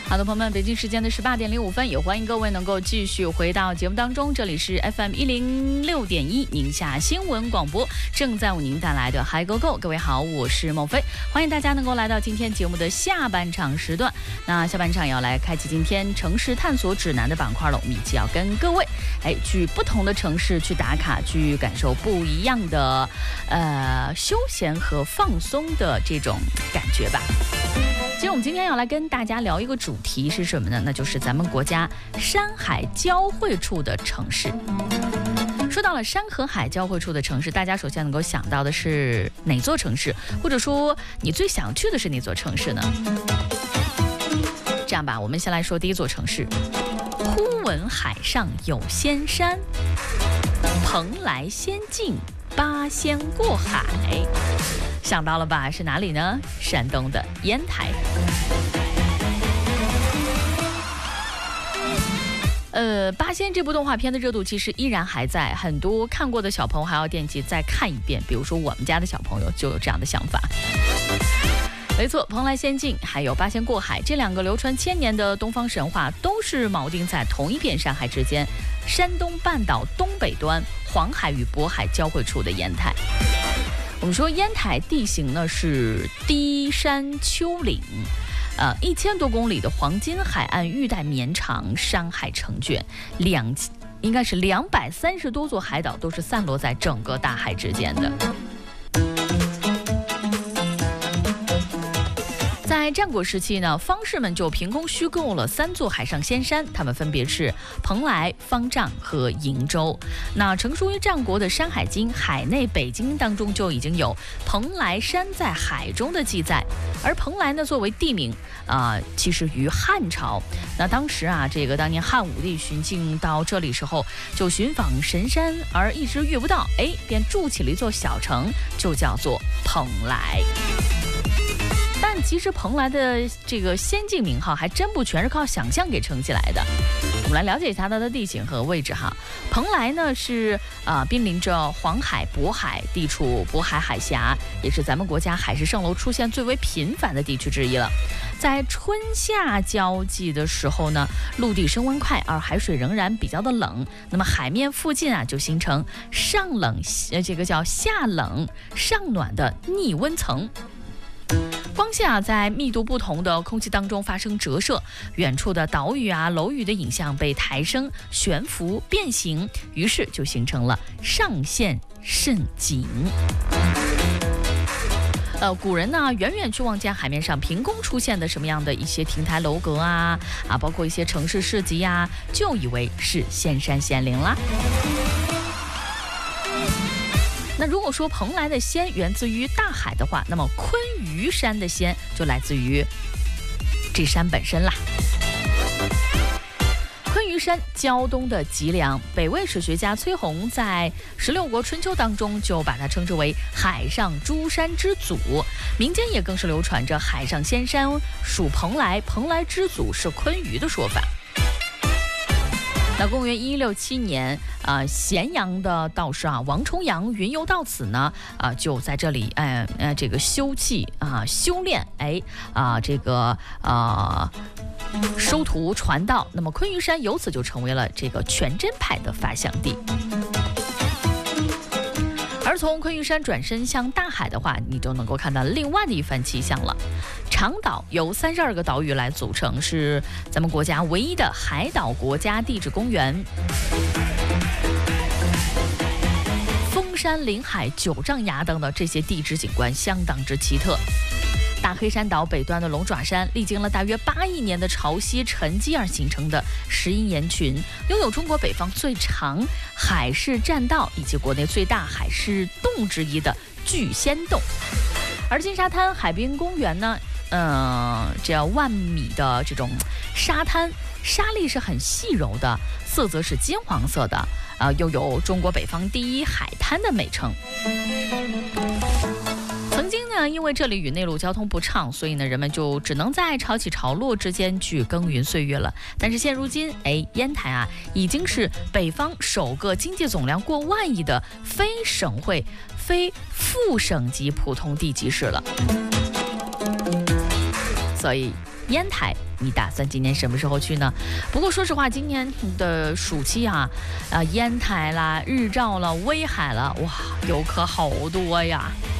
好的，朋友们，北京时间的18点05分，也欢迎各位能够继续回到节目当中。这里是 FM 106.1宁夏新闻广播，正在为您带来的嗨购购。各位好，我是孟非，欢迎大家能够来到今天节目的下半场时段。那下半场也要来开启今天城市探索指南的板块了，我们一起要跟各位去不同的城市去打卡，去感受不一样的休闲和放松的这种感觉吧。其实我们今天要来跟大家聊一个主题是什么呢？那就是咱们国家山海交汇处的城市。说到了山和海交汇处的城市，大家首先能够想到的是哪座城市，或者说你最想去的是哪座城市呢？这样吧，我们先来说第一座城市。忽闻海上有仙山，蓬莱仙境八仙过海。想到了吧？是哪里呢？山东的烟台。八仙这部动画片的热度其实依然还在，很多看过的小朋友还要惦记再看一遍。比如说我们家的小朋友就有这样的想法。没错，蓬莱仙境还有八仙过海这两个流传千年的东方神话，都是锚定在同一片山海之间，山东半岛东北端黄海与渤海交汇处的烟台。我们说烟台地形呢是低山丘陵，1000多公里的黄金海岸玉带绵长，山海成卷，应该是230多座海岛都是散落在整个大海之间的。在战国时期呢，方士们就凭空虚构了3座海上仙山，它们分别是蓬莱、方丈和瀛洲。那成书于战国的《山海经·海内北经》当中就已经有蓬莱山在海中的记载。而蓬莱呢，作为地名其实于汉朝。那当时当年汉武帝巡境到这里时候，就寻访神山，而一直遇不到，便筑起了一座小城，就叫做蓬莱。但其实蓬莱的这个仙境名号还真不全是靠想象给撑起来的。我们来了解一下它的地形和位置哈。蓬莱呢是濒临着黄海、渤海，地处渤海海峡，也是咱们国家海市蜃楼出现最为频繁的地区之一了。在春夏交际的时候呢，陆地升温快，而海水仍然比较的冷，那么海面附近就形成上冷这个叫下冷上暖的逆温层。光线在密度不同的空气当中发生折射，远处的岛屿楼屿的影像被抬升、悬浮、变形，于是就形成了上线甚景。古人呢远远去望见海面上凭空出现的什么样的一些亭台楼阁包括一些城市市集就以为是仙山仙林啦。那如果说蓬莱的仙源自于大海的话，那么昆鱼山的仙就来自于这山本身啦。昆鱼山，胶东的脊梁，北魏史学家崔洪在《16国春秋》当中就把它称之为海上诸山之祖，民间也更是流传着海上仙山属蓬莱，蓬莱之祖是昆鱼的说法。那公元1167年，咸阳的道士王重阳云游到此呢，就在这里这个修葺修炼，收徒传道。那么昆鱼山由此就成为了这个全真派的发祥地。而从昆鱼山转身向大海的话，你就能够看到另外的一番气象了。长岛由32个岛屿来组成，是咱们国家唯一的海岛国家地质公园。峰山临海、9丈崖等的这些地质景观相当之奇特。大黑山岛北端的龙爪山，历经了大约8亿年的潮汐沉积而形成的石英岩群，拥有中国北方最长海市栈道以及国内最大海市洞之一的巨仙洞。而金沙滩海滨公园呢，这1万米的这种沙滩，沙粒是很细柔的，色泽是金黄色的，又有中国北方第一海滩的美称。曾经呢，因为这里与内陆交通不畅，所以呢，人们就只能在潮起潮落之间去耕耘岁月了。但是现如今，烟台已经是北方首个经济总量过万亿的非省会、非副省级普通地级市了。所以烟台，你打算今年什么时候去呢？不过说实话，今年的暑期啊，烟台啦、日照了、威海了，哇，游客好多呀。